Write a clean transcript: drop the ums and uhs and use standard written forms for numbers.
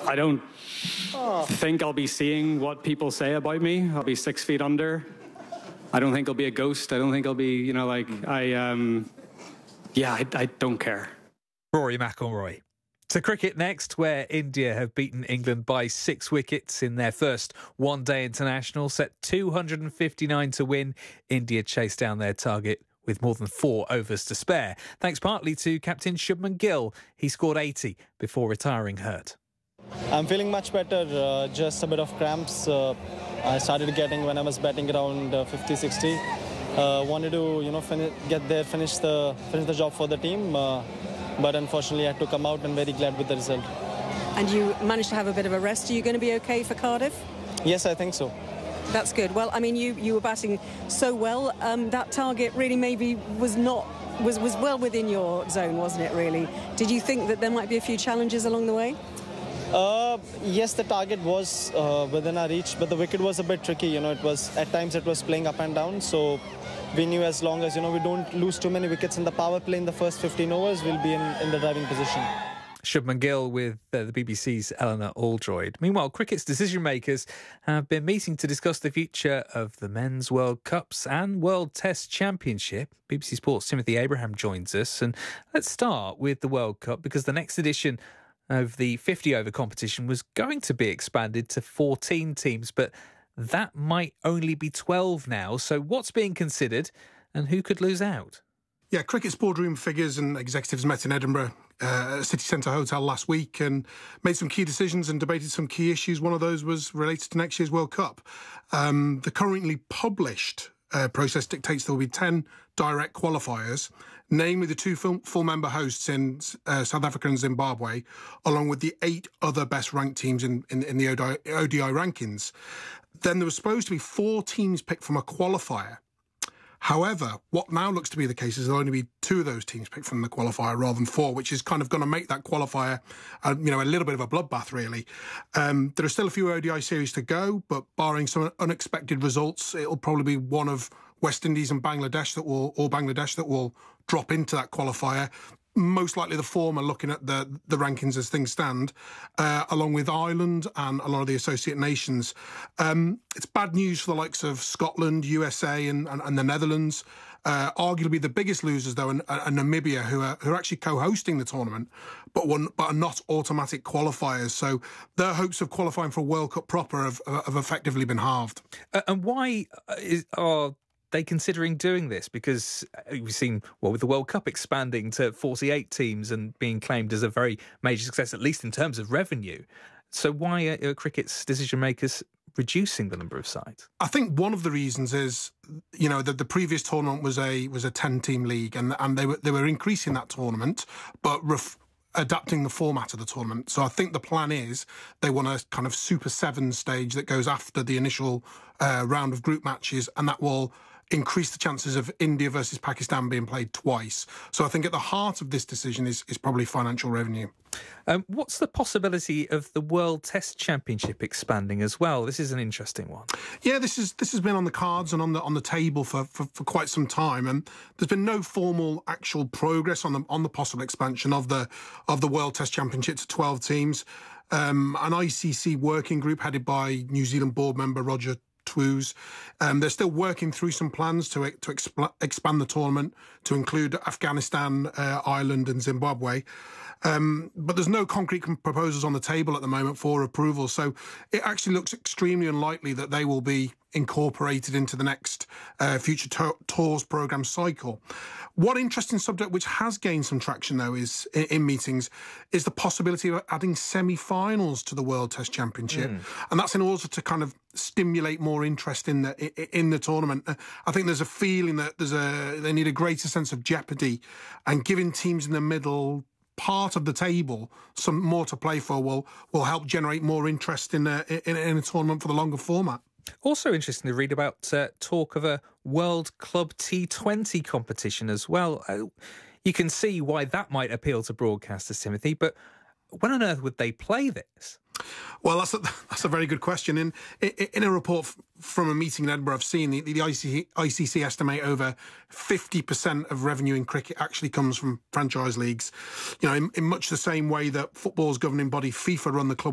I don't think I'll be seeing what people say about me. I'll be 6 feet under. I don't think I'll be a ghost. I don't think I'll be, I don't care. Rory McIlroy. To cricket next, where India have beaten England by 6 wickets in their first one-day international, set 259 to win. India chased down their target with more than 4 overs to spare, thanks partly to captain Shubman Gill. He scored 80 before retiring hurt. I'm feeling much better, just a bit of cramps. I started getting when I was batting around 50, 60. Wanted to, finish the job for the team, but unfortunately I had to come out and very glad with the result. And you managed to have a bit of a rest. Are you going to be okay for Cardiff? Yes, I think so. That's good. Well, I mean, you were batting so well. That target really maybe was well within your zone, wasn't it, really? Did you think that there might be a few challenges along the way? Yes, the target was within our reach, but the wicket was a bit tricky. At times it was playing up and down, so we knew as long as, we don't lose too many wickets in the power play in the first 15 overs, we'll be in the driving position. Shubman Gill with the BBC's Eleanor Aldroyd. Meanwhile, cricket's decision makers have been meeting to discuss the future of the Men's World Cups and World Test Championship. BBC Sport's Timothy Abraham joins us. And let's start with the World Cup, because the next edition of the 50-over competition was going to be expanded to 14 teams, but that might only be 12 now. So what's being considered and who could lose out? Yeah, cricket's boardroom figures and executives met in Edinburgh City Centre Hotel last week and made some key decisions and debated some key issues. One of those was related to next year's World Cup. The currently published process dictates there will be 10 direct qualifiers, namely the 2 full member hosts in South Africa and Zimbabwe, along with the 8 other best ranked teams in the ODI rankings. Then there was supposed to be 4 teams picked from a qualifier. However, what now looks to be the case is there'll only be 2 of those teams picked from the qualifier rather than 4, which is kind of going to make that qualifier, a little bit of a bloodbath, really. There are still a few ODI series to go, but barring some unexpected results, it'll probably be one of West Indies and Bangladesh that will drop into that qualifier. Most likely the former, looking at the rankings as things stand, along with Ireland and a lot of the associate nations. It's bad news for the likes of Scotland, USA and the Netherlands. Arguably the biggest losers, though, are Namibia, who are actually co-hosting the tournament, but are not automatic qualifiers. So their hopes of qualifying for a World Cup proper have effectively been halved. And why are they considering doing this? Because we've seen, with the World Cup expanding to 48 teams and being claimed as a very major success, at least in terms of revenue. So why are cricket's decision makers reducing the number of sides? I think one of the reasons is, that the previous tournament was a 10-team league, and they were increasing that tournament, but adapting the format of the tournament. So I think the plan is they want a kind of Super 7 stage that goes after the initial round of group matches, and that will increase the chances of India versus Pakistan being played twice. So I think at the heart of this decision is probably financial revenue. What's the possibility of the World Test Championship expanding as well? This is an interesting one. Yeah, this has been on the cards and on the table for quite some time, and there's been no formal actual progress on the possible expansion of the World Test Championship to 12 teams. An ICC working group headed by New Zealand board member Roger Twos. They're still working through some plans to expand the tournament to include Afghanistan, Ireland and Zimbabwe. But there's no concrete proposals on the table at the moment for approval. So it actually looks extremely unlikely that they will be incorporated into the next future tours programme cycle. One interesting subject which has gained some traction, though, is in meetings, is the possibility of adding semi-finals to the World Test Championship. And that's in order to kind of stimulate more interest in the tournament. I think there's a feeling that they need a greater sense of jeopardy, and giving teams in the middle part of the table some more to play for will help generate more interest in a tournament for the longer format. Also interesting to read about talk of a World Club T20 competition as well. You can see why that might appeal to broadcasters, Timothy, but when on earth would they play this? Well, that's a very good question. In a report from a meeting in Edinburgh, I've seen the ICC estimate over 50% of revenue in cricket actually comes from franchise leagues. In much the same way that football's governing body FIFA run the club